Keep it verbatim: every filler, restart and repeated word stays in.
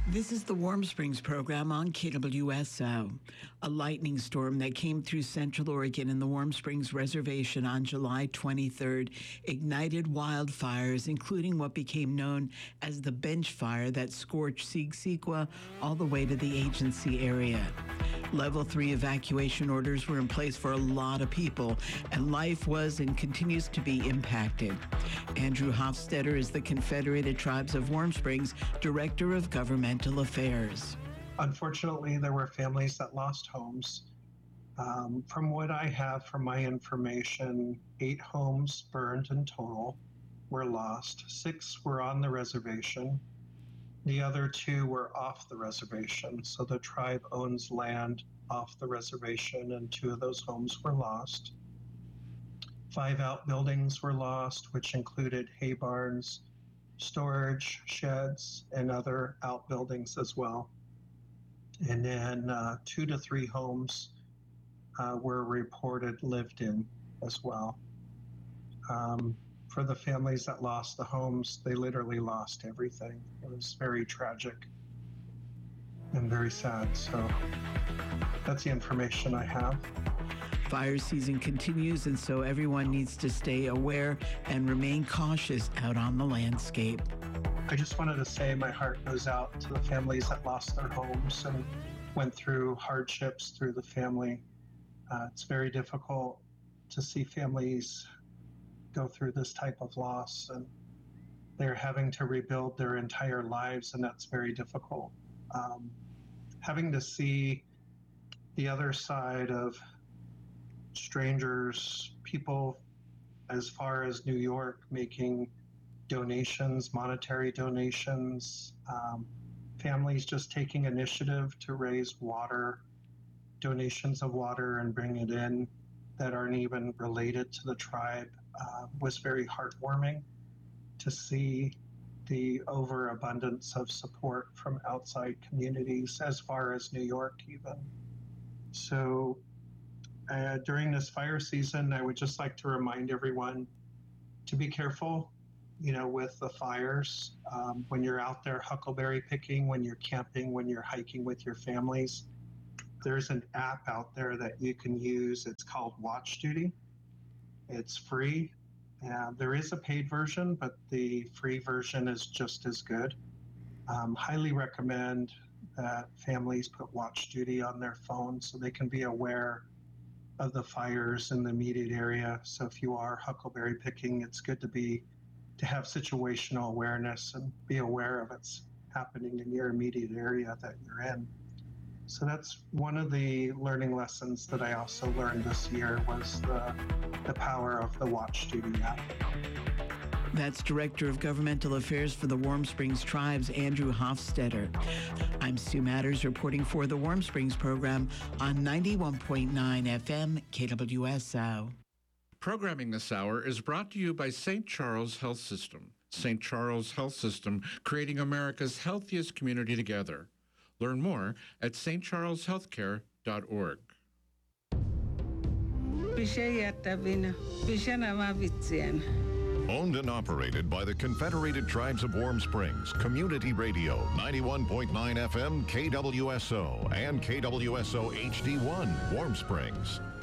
This is the Warm Springs program on K W S O. A lightning storm that came through Central Oregon in the Warm Springs Reservation on July twenty-third ignited wildfires, including what became known as the bench fire that scorched Siksika all the way to the agency area. Level three evacuation orders were in place for a lot of people, and life was and continues to be impacted. Andrew Hofstetter is the Confederated Tribes of Warm Springs Director of Governmental Affairs. Unfortunately, there were families that lost homes. Um, from what I have from my information, eight homes burned in total were lost. Six were on the reservation. The other two were off the reservation. So the tribe owns land off the reservation, and two of those homes were lost. Five outbuildings were lost, which included hay barns, storage sheds, and other outbuildings as well. And then uh, two to three homes uh, were reported lived in as well. Um, for the families that lost the homes, they literally lost everything. It was very tragic and very sad. So that's the information I have. Fire season continues, and so everyone needs to stay aware and remain cautious out on the landscape. I just wanted to say my heart goes out to the families that lost their homes and went through hardships through the family. Uh, it's very difficult to see families go through this type of loss, and they're having to rebuild their entire lives, and that's very difficult. Um, having to see the other side of strangers, people as far as New York making donations, monetary donations, um, families just taking initiative to raise water, donations of water and bring it in that aren't even related to the tribe, uh, was very heartwarming to see the overabundance of support from outside communities as far as New York even. So uh, during this fire season, I would just like to remind everyone to be careful, you know, with the fires. Um, when you're out there huckleberry picking, when you're camping, when you're hiking with your families, there's an app out there that you can use. It's called Watch Duty. It's free. Uh, there is a paid version, but the free version is just as good. Um, highly recommend that families put Watch Duty on their phone so they can be aware of the fires in the immediate area. So if you are huckleberry picking, it's good to be to have situational awareness and be aware of what's happening in your immediate area that you're in. So that's one of the learning lessons that I also learned this year was the, the power of the Watch Duty app. That's Director of Governmental Affairs for the Warm Springs Tribes, Andrew Hofstetter. I'm Sue Matters reporting for the Warm Springs program on ninety-one point nine F M K W S O. Programming this hour is brought to you by Saint Charles Health System. Saint Charles Health System, creating America's healthiest community together. Learn more at s t charles healthcare dot org. Owned and operated by the Confederated Tribes of Warm Springs, Community Radio, ninety-one point nine F M K W S O and K W S O H D one, Warm Springs.